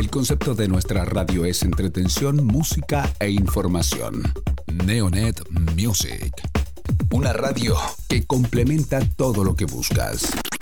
El concepto de nuestra radio es entretención, música e información. Neonet Music. Una radio que complementa todo lo que buscas.